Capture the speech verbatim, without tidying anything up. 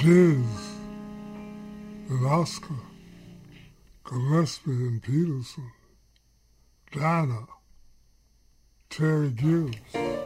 Diz and Oscar, Gillespie and Peterson, Dinah, Terry Gibbs.